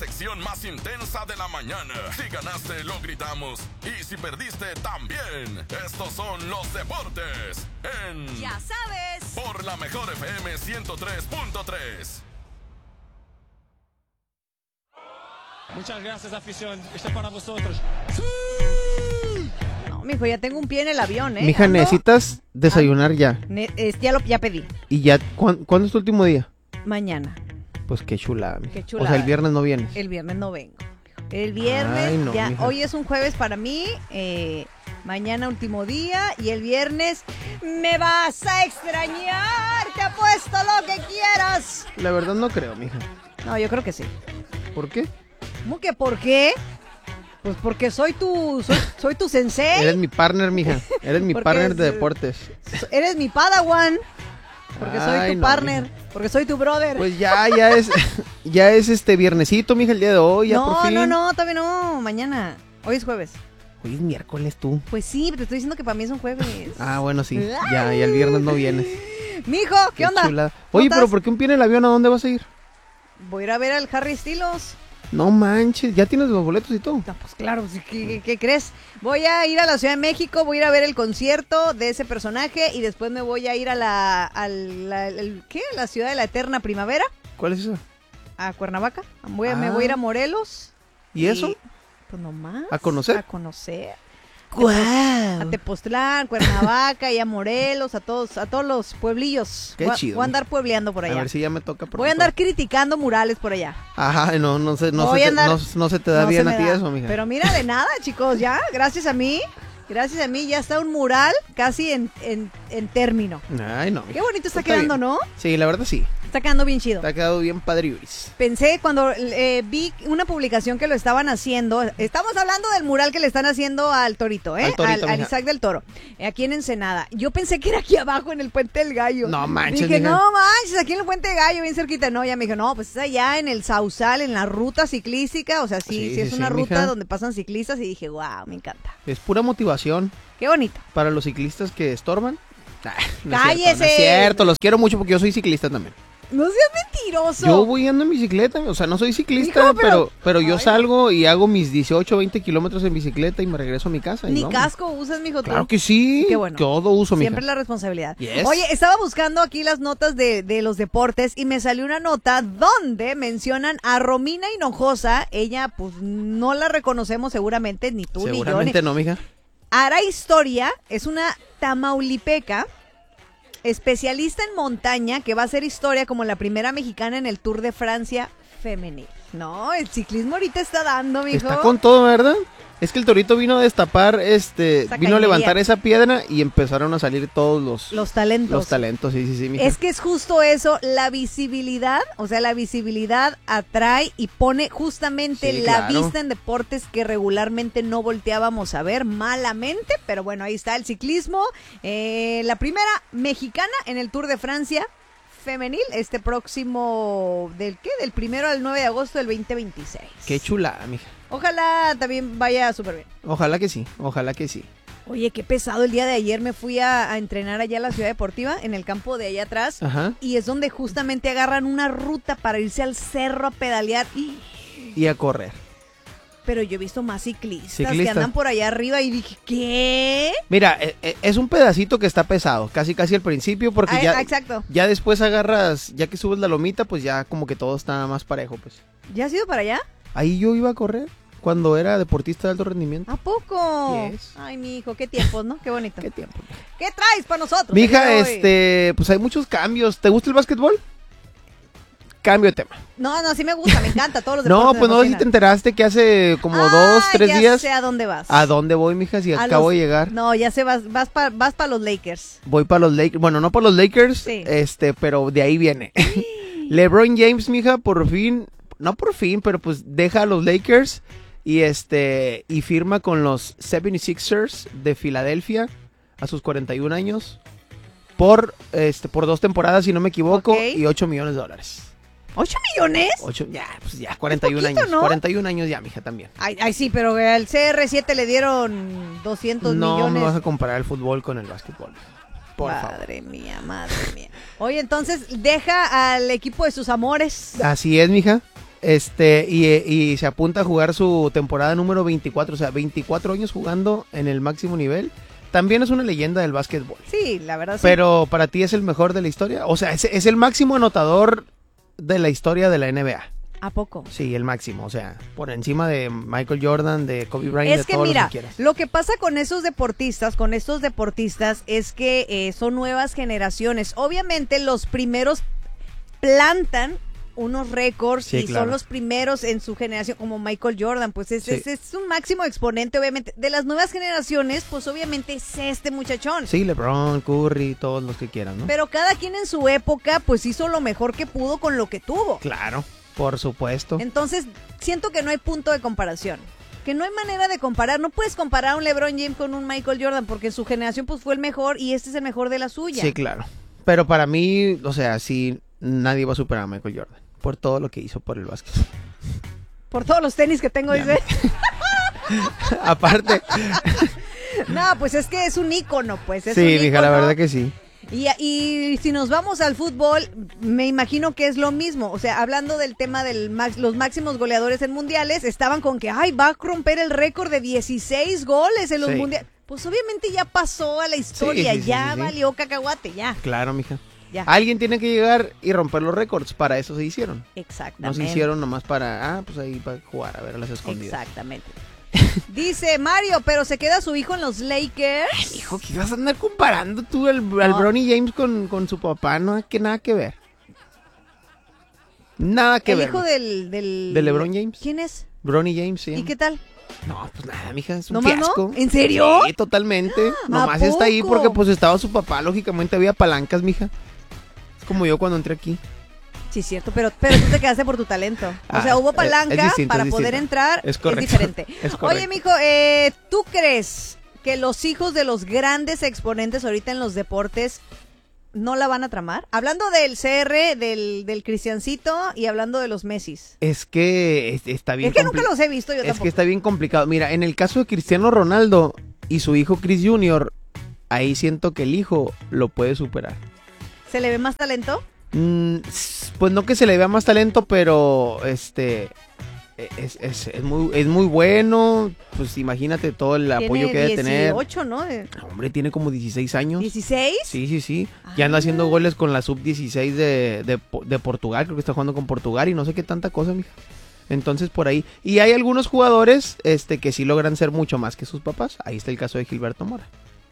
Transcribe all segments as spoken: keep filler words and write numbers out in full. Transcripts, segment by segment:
sección más intensa de la mañana. Si ganaste, lo gritamos. Y si perdiste, también. Estos son los deportes en... Ya sabes. Por la mejor F M ciento tres punto tres. Muchas gracias, afición. Esto es para vosotros. No, mijo, ya tengo un pie en el avión, ¿eh? Mija, Ando- necesitas desayunar ya. Ne- es- ya lo ya pedí. ¿Y ya cuán- cuándo es tu último día? Mañana. Pues qué chulada, mija. Qué chulada. O sea, el viernes no vienes. El viernes no vengo. El viernes, Ay, no, ya, mija. hoy es un jueves para mí, eh, mañana último día y el viernes me vas a extrañar, te apuesto lo que quieras. La verdad no creo, mija. No, yo creo que sí. ¿Por qué? ¿Cómo que por qué? Pues porque soy tu, soy, soy tu sensei, Eres mi partner, mija. Eres mi Porque partner es- de deportes. eres mi padawan, porque soy Ay, tu no, partner, mija. porque soy tu brother. Pues ya, ya es, ya es este viernesito, mija, el día de hoy, ya por no, fin. no, no, todavía no, mañana. Hoy es jueves. Hoy es miércoles tú. Pues sí, te estoy diciendo que para mí es un jueves. Ah, bueno, sí. Ya, y el viernes no vienes. Mijo, ¿qué, onda? chulada. ¿Cómo Oye, estás? pero ¿por qué un pie en el avión? ¿A dónde vas a ir? Voy a ir a ver al Harry Styles. No manches, ya tienes los boletos y todo. No, pues claro, ¿qué, qué, qué crees? Voy a ir a la Ciudad de México, voy a ir a ver el concierto de ese personaje y después me voy a ir a la, a la, el- ¿qué? La ciudad de la eterna primavera, ¿Cuál es esa? a Cuernavaca. Voy a- Me Ah. voy a ir a Morelos. ¿Y eso? Pues nomás. ¿A conocer? A conocer. A ¡Guau! Tepoztlán, Cuernavaca y a Morelos, a todos, a todos los pueblillos. Qué voy, a- chido. Voy a andar puebleando por A allá. ver si ya me toca. Voy a andar criticando murales por allá. Ajá, no, no sé, no, Voy se a te, andar- no, no se te da No bien se a me ti da. eso, mija. Pero mira, de nada, chicos, ya, gracias a mí, gracias a mí ya está un mural casi en, en, en término. Ay, no, mija. Qué bonito está, Está quedando, bien. ¿no? Sí, la verdad sí. Está quedando bien chido. Te ha quedado bien padriuris. Pensé cuando eh, vi una publicación que lo estaban haciendo, estamos hablando del mural que le están haciendo al Torito, ¿eh? Al Torito, al, al mija. Isaac del Toro, eh, aquí en Ensenada. Yo pensé que era aquí abajo en el Puente del Gallo. No manches, Dije, mija. no manches, aquí en el Puente del Gallo, bien cerquita. No, ya me dijo, no, pues es allá en el Sausal, en la ruta ciclística. O sea, sí, sí, Sí, es sí, una sí, ruta mija. donde pasan ciclistas y dije, wow, me encanta. Es pura motivación Qué bonito. para los ciclistas que estorban. Ah, no es ¡Cállese! cierto, no es cierto, los quiero mucho porque yo soy ciclista también. No seas mentiroso. Yo voy ando en bicicleta, o sea, no soy ciclista, Hijo, pero, pero- pero yo Ay. salgo y hago mis dieciocho, veinte kilómetros en bicicleta y me regreso a mi casa. y Ni vamos. casco usas, mijo, tú. Claro que sí. Qué bueno. Todo uso, mija. Siempre la responsabilidad. Yes. Oye, estaba buscando aquí las notas de, de los deportes y me salió una nota donde mencionan a Romina Hinojosa. Ella, pues, no la reconocemos seguramente, ni tú Seguramente ni yo. no, mija. Ni... Hará historia, es una tamaulipeca, especialista en montaña, que va a hacer historia como la primera mexicana en el Tour de Francia femenil. No, el ciclismo ahorita está dando, mijo. Está con todo, ¿verdad? Es que el Torito vino a destapar, este, Esa vino a cañería. levantar esa piedra y empezaron a salir todos los, Los talentos. los talentos, sí, sí, sí, mija. Es que es justo eso, la visibilidad, o sea, la visibilidad atrae y pone justamente Sí, la claro. vista en deportes que regularmente no volteábamos a ver malamente, pero bueno, ahí está el ciclismo, eh, la primera mexicana en el Tour de Francia femenil, este próximo, ¿del qué? Del primero al nueve de agosto del veinte veintiséis. Qué chulada, mija. Ojalá también vaya súper bien. Ojalá que sí, ojalá que sí. Oye, qué pesado, el día de ayer me fui a, a entrenar allá a la Ciudad Deportiva, en el campo de allá atrás. Ajá. Y es donde justamente agarran una ruta para irse al cerro a pedalear. Y- Y a correr. Pero yo he visto más ciclistas que Ciclista. andan por allá arriba y dije, ¿qué? Mira, eh, eh, es un pedacito que está pesado, casi casi al principio, porque Ah, ya, exacto. ya después agarras, ya que subes la lomita, pues ya como que todo está más parejo, pues. ¿Ya has ido para allá? Ahí yo iba a correr cuando era deportista de alto rendimiento. ¿A poco? Yes. Ay, mi hijo, qué tiempos, ¿no? Qué bonito. ¿Qué tiempo? ¿Qué traes para nosotros? Mija, el día de hoy? este, pues hay muchos cambios. ¿Te gusta el básquetbol? Cambio de tema. No, no, sí me gusta, me encanta todos los No, deportes. pues me no sé si te fascinan. enteraste que hace como Ah, dos, tres ya días. sé a dónde vas. ¿A dónde voy, mija? Si A acabo los- de llegar. No, ya sé, vas, vas para vas pa los Lakers. Voy para los Lakers. Bueno, no para los Lakers, Sí. este, pero de ahí viene. LeBron James, mija, por fin, no por fin, pero pues deja a los Lakers y este y firma con los setenta y seis ers de Filadelfia a sus cuarenta y un años por este por dos temporadas, si no me equivoco, Ok. y ocho millones de dólares. ¿Ocho millones? Ocho, ya, pues ya, cuarenta y un poquito, años. ¿no? cuarenta y un años ya, mija, también. Ay, ay, sí, pero al C R siete le dieron doscientos No millones. me vas a comparar el fútbol con el básquetbol. Por favor. Madre mía, madre mía. Oye, entonces deja al equipo de sus amores. Así es, mija. Este, y, y se apunta a jugar su temporada número veinticuatro, o sea, veinticuatro años jugando en el máximo nivel. También es una leyenda del básquetbol. Sí, la verdad sí. Pero para ti es el mejor de la historia. O sea, es, es el máximo anotador de la historia de la N B A. ¿A poco? Sí, el máximo. O sea, por encima de Michael Jordan, de Kobe Bryant, Es de que todos mira, los que quieras. lo que pasa con esos deportistas, con estos deportistas, es que eh, son nuevas generaciones. Obviamente los primeros plantan unos récords Sí, y claro. son los primeros en su generación, como Michael Jordan, pues es, Sí. es, es un máximo exponente, obviamente. De las nuevas generaciones, pues obviamente es este muchachón. Sí, LeBron, Curry, todos los que quieran, ¿no? Pero cada quien en su época, pues hizo lo mejor que pudo con lo que tuvo. Claro, por supuesto. Entonces, siento que no hay punto de comparación. Que no hay manera de comparar. No puedes comparar a un LeBron James con un Michael Jordan porque en su generación pues fue el mejor y este es el mejor de la suya. Sí, claro. Pero para mí, o sea, sí, nadie va a superar a Michael Jordan. Por todo lo que hizo por el básquet. Por todos los tenis que tengo, Ya. dice. Aparte. No, pues es que es un ícono, pues. Es Sí, un mija, la ícono. verdad que sí. Y, y si nos vamos al fútbol, me imagino que es lo mismo. O sea, hablando del tema de los máximos goleadores en mundiales, estaban con que, ay, va a romper el récord de dieciséis goles en los Sí. mundiales. Pues obviamente ya pasó a la historia, Sí, sí, sí, ya sí, sí. valió cacahuate, ya. Claro, mija. Ya. Alguien tiene que llegar y romper los récords. Para eso se hicieron. No Exactamente. se hicieron nomás para, ah, pues ahí para jugar, a ver a las escondidas. Exactamente. Dice Mario, pero se queda su hijo en los Lakers. Hijo, ¿qué vas a andar comparando tú al, al No. Bronny James con, con su papá? No hay que nada que ver. Nada que El ver. hijo mija. del, del... ¿De LeBron James? ¿Quién es? Bronny James, sí. ¿Y qué tal? No, pues nada, mija, es un ¿Nomás no? fiasco. ¿En serio? Sí, totalmente. ¿A Nomás está ahí poco? porque pues estaba su papá, lógicamente había palancas, mija. Es como yo cuando entré aquí. Sí, cierto, pero, pero tú te quedaste por tu talento. O Ah, sea, hubo es- palanca es distinto, para es poder distinto. entrar. Es correcto, diferente. es Oye, correcto. mijo, eh, ¿tú crees que los hijos de los grandes exponentes ahorita en los deportes no la van a tramar? Hablando del C R, del, del Cristiancito y hablando de los Messis. Es que es- está bien Es que nunca compli- los he visto yo Es tampoco. que está bien complicado. Mira, en el caso de Cristiano Ronaldo y su hijo Chris junior, ahí siento que el hijo lo puede superar. ¿Se le ve más talento? Mm, s- pues no que se le vea más talento, pero este es, es, es muy, es muy bueno. Pues imagínate todo el apoyo que debe tener. dieciocho, ¿no? De- Hombre, tiene como dieciséis años. ¿dieciséis? Sí, sí, sí. Ya anda Ah. haciendo goles con la sub dieciséis de, de, Po- de Portugal. Creo que está jugando con Portugal y no sé qué tanta cosa, mija. Entonces, por ahí. Y hay algunos jugadores este, que sí logran ser mucho más que sus papás. Ahí está el caso de Gilberto Mora.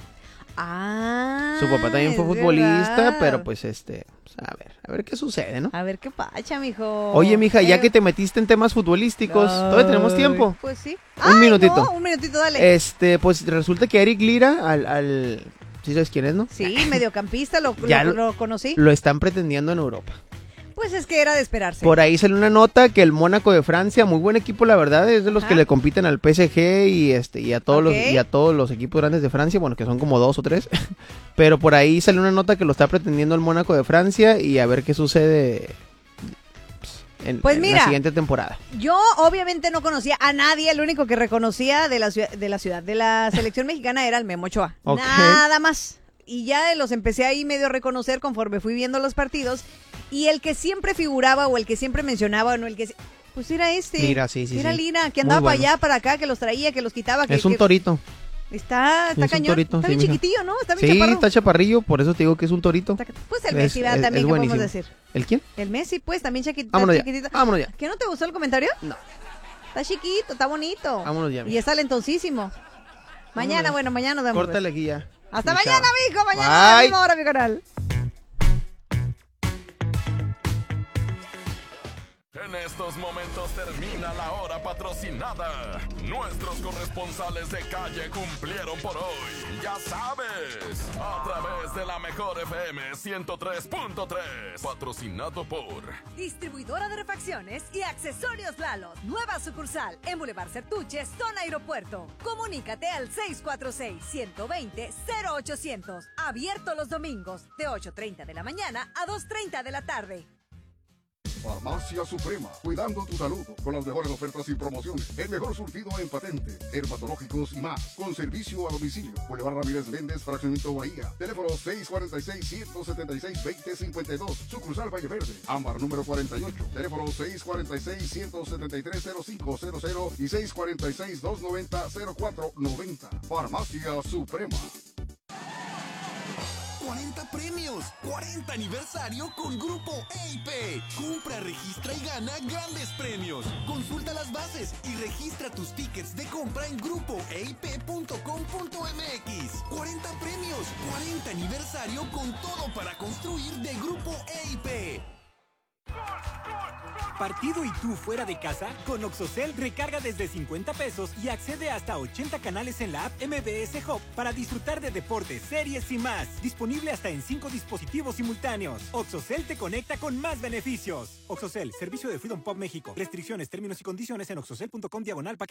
Ah. Su papá también fue es futbolista, verdad. pero pues este, pues, a ver, a ver qué sucede, ¿no? A ver qué pacha, mijo. Oye, mija, ya Eh, que te metiste en temas futbolísticos, todavía tenemos ay, tiempo. Pues sí. Un Ay, minutito. no, un minutito, dale. Este, pues resulta que Eric Lira, al, al ¿sí sabes quién es, no? Sí, mediocampista, lo, Ya lo, lo- lo conocí. Lo están pretendiendo en Europa. Pues es que era de esperarse. Por ahí salió una nota que el Mónaco de Francia, muy buen equipo la verdad, es de los Ajá. que le compiten al P S G y este y a todos los Ok. y a todos los equipos grandes de Francia, bueno, que son como dos o tres. Pero por ahí salió una nota que lo está pretendiendo el Mónaco de Francia y a ver qué sucede pues, en, Pues en mira. la siguiente temporada. Yo obviamente no conocía a nadie, el único que reconocía de la ciudad, de la ciudad, de la selección mexicana era el Memo Ochoa. Ok. Nada más. Y ya los empecé ahí medio a reconocer conforme fui viendo los partidos. Y el que siempre figuraba o el que siempre mencionaba, no el que... Pues era este. Lira, sí, sí, Era sí. Lira, que Muy andaba bueno. para allá, para acá, que los traía, que los quitaba. Que, Es un que- torito. Está, está Es un cañón. torito, está sí, bien mija. chiquitillo, ¿no? Está bien Sí, chaparro. está chaparrillo, por eso te digo que es un torito. Está- Pues el Es- Messi, ¿verdad? es- También, es ¿qué podemos buenísimo. decir? ¿El quién? El Messi, pues, también chiquitito. Vámonos ya, chiquitito. vámonos ya. ¿Qué no te gustó el comentario? No. Está chiquito, está bonito. Vámonos ya, Y mija. es talentoncísimo. Mañana, Vámonos. bueno, mañana nos vemos. Córtale aquí ya. Hasta Mi mañana, chava. mijo. Mañana a la Bye. misma hora, mi canal. En estos momentos termina la hora patrocinada. Nuestros corresponsales de calle cumplieron por hoy. Ya sabes, a través de la mejor F M ciento tres punto tres. Patrocinado por Distribuidora de refacciones y accesorios Lalo. Nueva sucursal en Boulevard Certuches, zona aeropuerto. Comunícate al seis cuatro seis, uno dos cero, cero ochocientos. Abierto los domingos de ocho treinta de la mañana a dos treinta de la tarde. Farmacia Suprema, cuidando tu salud con las mejores ofertas y promociones. El mejor surtido en patente, dermatológicos y más. Con servicio a domicilio. Boulevard Ramírez Méndez, Fraccionamiento Bahía. Teléfono seis cuatro seis, uno siete seis, dos cero cinco dos. Sucursal Valle Verde. Ámbar número cuarenta y ocho. Teléfono seis cuatro seis, uno siete tres, cero cinco cero cero y seis cuatro seis, dos nueve cero, cero cuatro nueve cero. Farmacia Suprema. cuarenta premios, cuarenta aniversario con Grupo E I P. Compra, registra y gana grandes premios. Consulta las bases y registra tus tickets de compra en grupo e i p punto com punto m x. cuarenta premios, cuarenta aniversario con todo para construir de Grupo E I P. ¿Partido y tú fuera de casa? Con Oxocel recarga desde cincuenta pesos y accede hasta ochenta canales en la app M B S Hub para disfrutar de deportes, series y más. Disponible hasta en cinco dispositivos simultáneos. Oxocel te conecta con más beneficios. Oxocel, servicio de Freedom Pop México. Restricciones, términos y condiciones en oxocel punto com diagonal paquete.